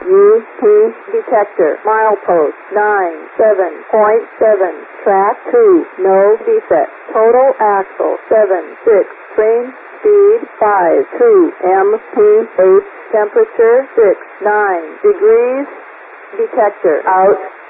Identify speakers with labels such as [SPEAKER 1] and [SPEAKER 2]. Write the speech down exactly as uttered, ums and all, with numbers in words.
[SPEAKER 1] U P detector. Milepost nine seven point seven. Track two. No defect. Total axle seven six. Train speed five two. M P H temperature six nine degrees. Detector out.